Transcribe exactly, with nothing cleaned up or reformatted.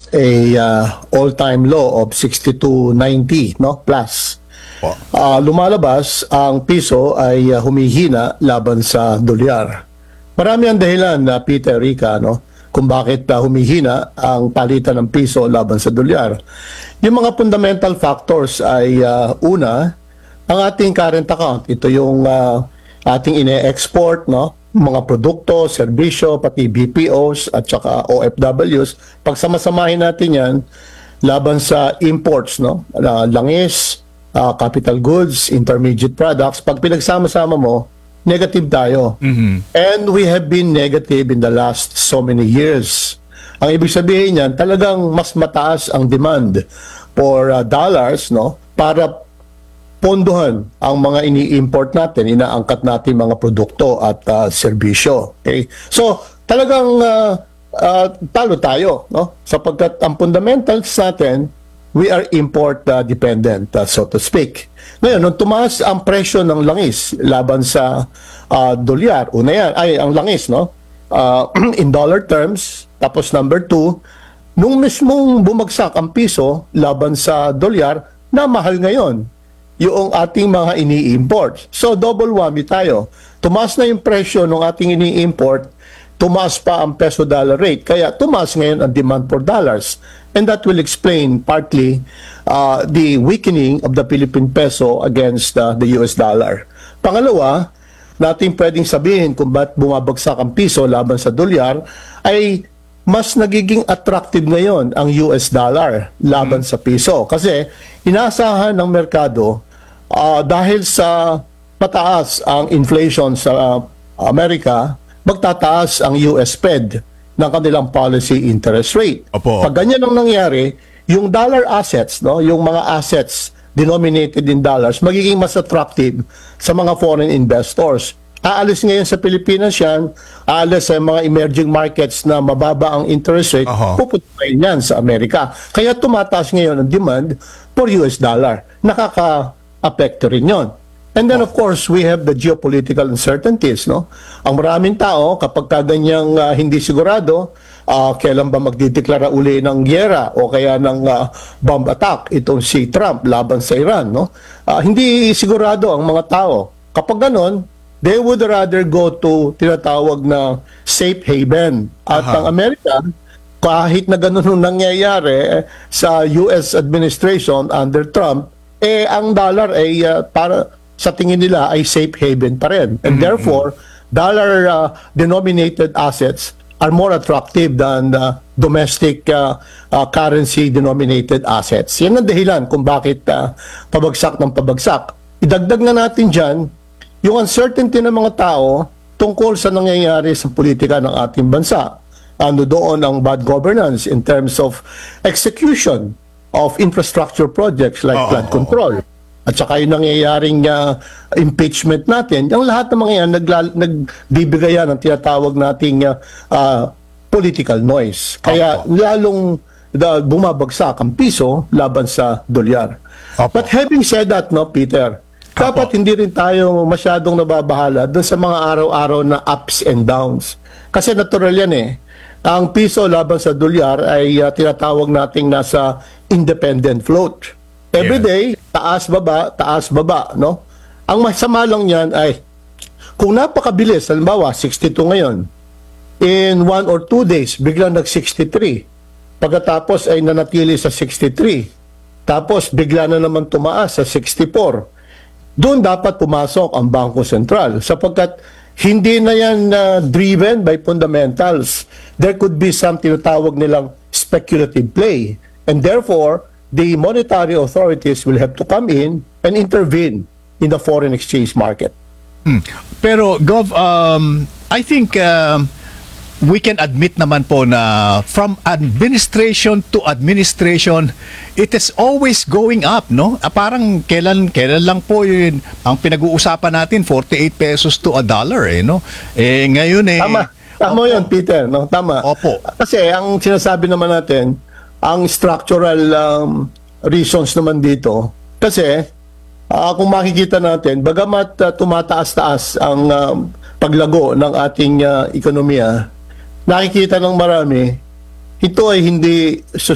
a uh, all-time low of sixty-two ninety, no, plus. Uh, lumalabas ang piso ay uh, humihina laban sa dolyar. Marami ang dahilan na Peter, Rica, no, kung bakit uh, humihina ang palitan ng piso laban sa dolyar. Yung mga fundamental factors ay uh, una, ang ating current account. Ito yung uh, ating ine-export, no, mga produkto, serbisyo, pati B P Os at saka O F Ws. Pagsamasamahin natin yan laban sa imports, no, uh, langis, uh, capital goods, intermediate products. Pag pinagsama-sama mo, negative tayo. Mm-hmm. And we have been negative in the last so many years. Ang ibig sabihin niyan, talagang mas mataas ang demand for uh, dollars, no, para pondohan ang mga ini-import natin, inaangkat natin mga produkto at uh, serbisyo. Okay? So, talagang uh, uh, talo tayo, no? Sapagkat ang fundamentals natin, we are import uh, dependent, uh, so to speak. Ngayon, nung tumaas ang presyo ng langis laban sa uh, dolyar, una yan, ay ang langis, no? Uh, in dollar terms, tapos number two, nung mismong bumagsak ang piso laban sa dolyar, na mahal ngayon yung ating mga ini-import. So, double whammy tayo. Tumaas na yung presyo ng ating ini-import, tumaas pa ang peso-dollar rate. Kaya tumaas ngayon ang demand for dollars. And that will explain partly uh, the weakening of the Philippine peso against uh, the U S dollar. Pangalawa, natin pwedeng sabihin kung ba't bumabagsak ang piso laban sa dolyar, ay mas nagiging attractive ngayon ang U S dollar laban sa piso. Kasi inaasahan ng merkado, uh, dahil sa mataas ang inflation sa uh, Amerika, magtataas ang U S Fed ng kanilang policy interest rate. Opo. Pag ganyan ang nangyari, yung dollar assets, no, yung mga assets denominated in dollars, magiging mas attractive sa mga foreign investors. Aalis ngayon sa Pilipinas yan, aalis sa mga emerging markets na mababa ang interest rate, uh-huh. pupuntahin yan sa Amerika. Kaya tumataas ngayon ang demand for U S dollar. Nakaka-apekto rin yon. And then of course, we have the geopolitical uncertainties, no? Ang maraming tao, kapag kaganyang uh, hindi sigurado, uh, kailan ba magdideklara uli ng gyera o kaya ng uh, bomb attack itong si Trump laban sa Iran, no? Uh, hindi sigurado ang mga tao. Kapag ganon, they would rather go to tinatawag na safe haven. At ang Amerika, kahit na ganun ang nangyayari sa U S administration under Trump, eh ang dollar ay uh, para sa tingin nila ay safe haven pa rin. And mm-hmm. therefore, dollar uh, denominated assets are more attractive than uh, domestic uh, uh, currency denominated assets. Yan ang dahilan kung bakit uh, pabagsak ng pabagsak. Idagdag na natin dyan yung uncertainty ng mga tao tungkol sa nangyayari sa politika ng ating bansa. Ano doon ang bad governance in terms of execution of infrastructure projects like oh, flood oh, control. At saka yung nangyayaring uh, impeachment natin, yung lahat ng mga yan, nagla- nagbibigay yan ng tinatawag nating uh, uh, political noise. Kaya Opo. lalong uh, bumabagsak ang piso laban sa dolyar. Opo. But having said that, no, Peter, Opo. dapat hindi rin tayo masyadong nababahala doon sa mga araw-araw na ups and downs. Kasi natural yan eh. Ang piso laban sa dolyar ay uh, tinatawag nating nasa independent float. Every day, taas baba, taas baba, no? Ang masama lang niyan ay kung napakabilis, halimbawa sixty-two ngayon, in one or two days biglang nag sixty-three. Pagkatapos ay nanatili sa sixty-three. Tapos bigla na naman tumaas sa sixty-four. Doon dapat pumasok ang Bangko Sentral sapagkat hindi na yan uh, driven by fundamentals. There could be some tinatawag nilang speculative play. And therefore, the monetary authorities will have to come in and intervene in the foreign exchange market. Hmm. Pero, Gov, um, I think uh, we can admit naman po na from administration to administration, it is always going up, no? Ah, parang kailan, kailan lang po yun, ang pinag-uusapan natin, forty-eight pesos to a dollar, eh, no? Eh, ngayon eh... Tama. Tama yun, Peter, no? Tama. Opo. Kasi ang sinasabi naman natin, ang structural um, reasons naman dito, kasi uh, kung makikita natin, bagamat uh, tumataas-taas ang uh, paglago ng ating uh, ekonomiya, nakikita ng marami, ito ay hindi